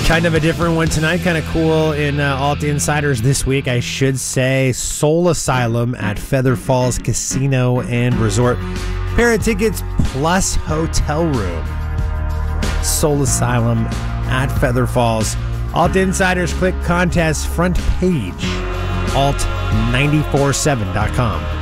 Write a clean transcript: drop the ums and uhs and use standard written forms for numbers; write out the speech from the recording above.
Kind of a different one tonight. Kind of cool in Alt Insiders this week, I should say. Soul Asylum at Feather Falls Casino and Resort. Pair of tickets plus hotel room. Soul Asylum at Feather Falls. Alt Insiders, click contest front page. alt947.com.